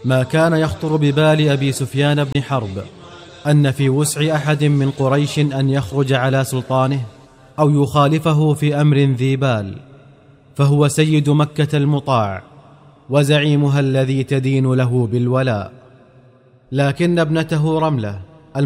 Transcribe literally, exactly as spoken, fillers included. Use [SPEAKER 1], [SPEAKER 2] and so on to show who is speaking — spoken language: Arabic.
[SPEAKER 1] ما كان يخطر ببال أبي سفيان بن حرب أن في وسع أحد من قريش أن يخرج على سلطانه أو يخالفه في أمر ذي بال، فهو سيد مكة المطاع وزعيمها الذي تدين له بالولاء. لكن ابنته رملة